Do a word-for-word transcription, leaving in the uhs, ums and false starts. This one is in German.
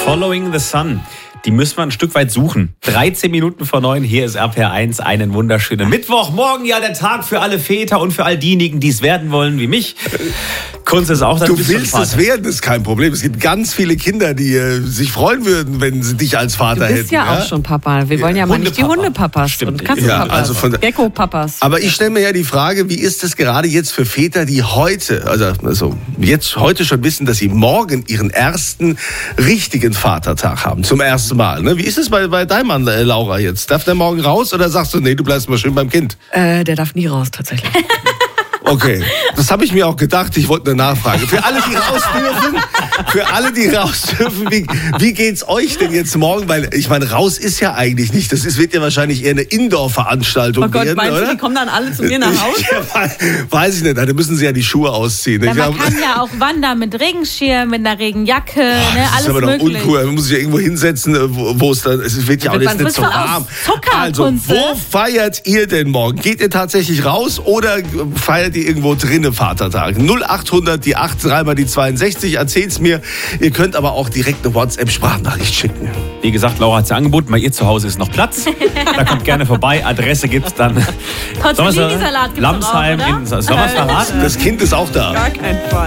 Following the Sun. Die müssen wir ein Stück weit suchen. dreizehn Minuten vor neun, hier ist R P R eins. Einen wunderschönen Mittwoch. Morgen ja der Tag für alle Väter und für all diejenigen, die es werden wollen, wie mich. Kunst ist auch, dass du willst es werden, ist kein Problem. Es gibt ganz viele Kinder, die äh, sich freuen würden, wenn sie dich als Vater hätten. Du bist ja, ja auch schon Papa. Wir wollen ja, ja mal nicht die Hundepapas Stimmt. und Katzenpapas, ja, also von Gecko-Papas. Aber ich stelle mir ja die Frage, wie ist es gerade jetzt für Väter, die heute, also, also jetzt heute schon wissen, dass sie morgen ihren ersten richtigen Vatertag haben, zum ersten Mal. Ne? Wie ist es bei, bei deinem Mann, äh, Laura, jetzt? Darf der morgen raus oder sagst du, nee, du bleibst mal schön beim Kind? Äh, der darf nie raus, tatsächlich. Okay, das habe ich mir auch gedacht. Ich wollte eine Nachfrage. Für alle, die raus dürfen, für alle, die raus dürfen, wie, wie geht's euch denn jetzt morgen? Weil ich meine, raus ist ja eigentlich nicht. Das ist, wird ja wahrscheinlich eher eine Indoor-Veranstaltung oh Gott, werden, meinst oder? du, die kommen dann alle zu mir nach Hause? Ja, weiß ich nicht. Da müssen sie ja die Schuhe ausziehen. Ja, ich man glaub, kann ja auch wandern mit Regenschirm, mit einer Regenjacke, ne, das alles ist aber doch möglich. uncool. Man muss sich ja irgendwo hinsetzen, wo, wo es dann, es wird ja auch jetzt nicht so warm. Also, wo feiert ihr denn morgen? Geht ihr tatsächlich raus oder feiert ihr irgendwo drinnen Vatertag? null achthundert, die acht, dreimal die zweiundsechzig. Erzählt's mir. Ihr könnt aber auch direkt eine WhatsApp-Sprachnachricht schicken. Wie gesagt, Laura hat's ja angeboten. Bei ihr zu Hause ist noch Platz. Da kommt gerne vorbei. Adresse gibt's dann. Tortellini-Salat gibt's Lamsheim auch, oder? in Sollen wir es verraten? Das Kind ist auch da. Gar kein Fall.